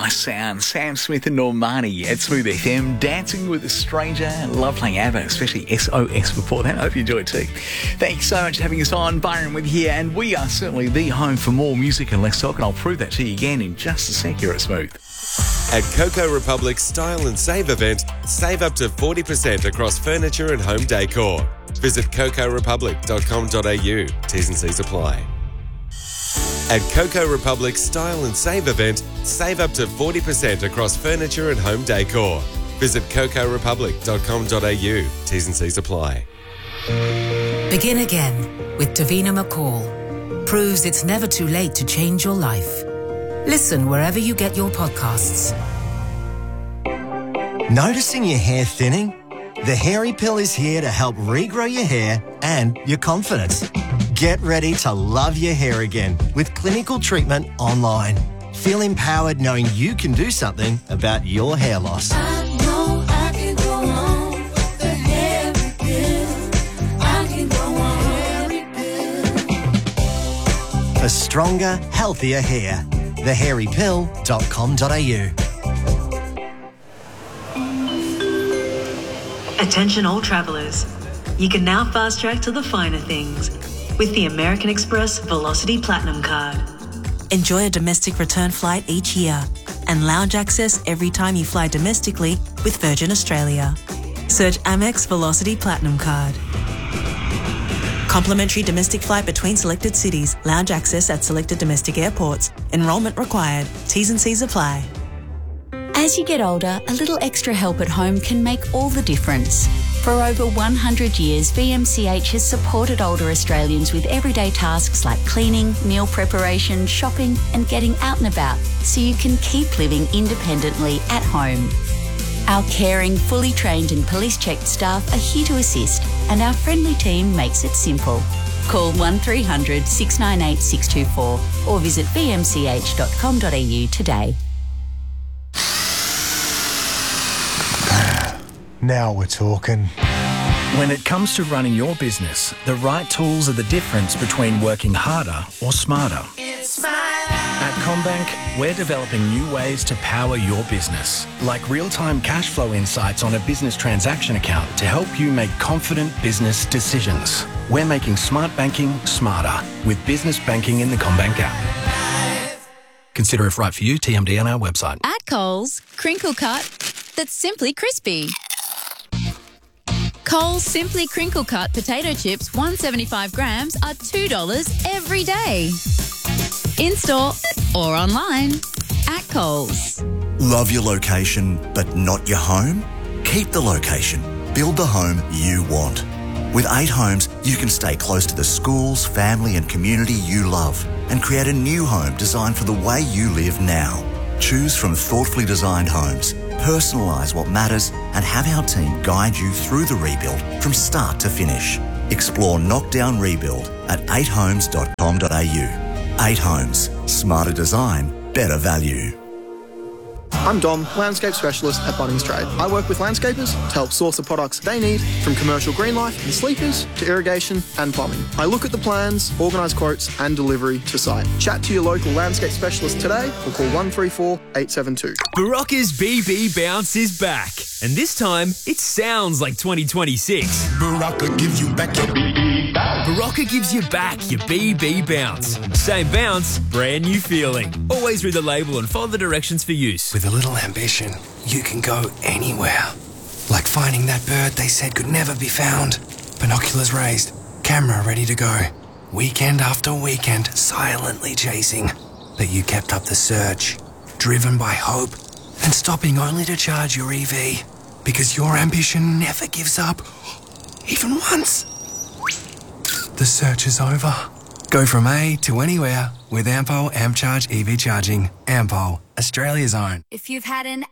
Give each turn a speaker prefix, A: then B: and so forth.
A: nice sound. Sam Smith and Normani at Smooth FM, Dancing with a Stranger. Love playing ABBA, especially SOS before that. I hope you enjoy it too. Thanks so much for having us on. Byron with you here, and we are certainly the home for more music and less talk, and I'll prove that to you again in just a sec here at Smooth.
B: At Coco Republic's Style and Save event, save up to 40% across furniture and home decor. Visit cocorepublic.com.au. T's and C's apply. At Coco Republic's Style and Save event, save up to 40% across furniture and home decor. Visit cocorepublic.com.au. T's and C's apply.
C: Begin again with Davina McCall. Proves it's never too late to change your life. Listen wherever you get your podcasts.
D: Noticing your hair thinning? The Hairy Pill is here to help regrow your hair and your confidence. Get ready to love your hair again with clinical treatment online. Feel empowered knowing you can do something about your hair loss.
E: I know I can go on with the Hairy Pill. I can go on Hairy Pill.
D: For stronger, healthier hair. thehairypill.com.au.
F: Attention all travellers. You can now fast track to the finer things with the American Express Velocity Platinum Card. Enjoy a domestic return flight each year and lounge access every time you fly domestically with Virgin Australia. Search Amex Velocity Platinum Card. Complimentary domestic flight between selected cities. Lounge access at selected domestic airports. Enrolment required. T's and C's apply.
G: As you get older, a little extra help at home can make all the difference. For over 100 years, VMCH has supported older Australians with everyday tasks like cleaning, meal preparation, shopping and getting out and about so you can keep living independently at home. Our caring, fully trained and police-checked staff are here to assist, and our friendly team makes it simple. Call 1300 698 624 or visit vmch.com.au today.
H: Now we're talking.
I: When it comes to running your business, the right tools are the difference between working harder or smarter. At CommBank, we're developing new ways to power your business, like real-time cash flow insights on a business transaction account to help you make confident business decisions. We're making smart banking smarter with business banking in the CommBank app. Consider if right for you, TMD on our website.
J: At Coles, crinkle cut that's simply crispy. Coles Simply Crinkle Cut potato chips, 175 grams, are $2 every day. In-store or online at Coles.
K: Love your location, but not your home? Keep the location. Build the home you want. With 8 Homes, you can stay close to the schools, family and community you love and create a new home designed for the way you live now. Choose from thoughtfully designed homes. Personalise what matters and have our team guide you through the rebuild from start to finish. Explore Knockdown Rebuild at 8homes.com.au. 8 Homes. Smarter design, better value.
L: I'm Dom, landscape specialist at Bunnings Trade. I work with landscapers to help source the products they need, from commercial green life and sleepers to irrigation and plumbing. I look at the plans, organise quotes and delivery to site. Chat to your local landscape specialist today or call 134 872.
M: Barocca's BB Bounce is back, and this time it sounds like 2026.
N: Barocca gives you back your BB bounce.
M: Barocca gives you back your BB Bounce. Same bounce, brand new feeling. Always read the label and follow the directions for use.
O: With a little ambition, you can go anywhere. Like finding that bird they said could never be found. Binoculars raised, camera ready to go. Weekend after weekend, silently chasing. But you kept up the search, driven by hope, and stopping only to charge your EV. Because your ambition never gives up, even once. The search is over. Go from A to anywhere with Ampol AmpCharge EV charging. Ampol, Australia's own.
P: If you've had an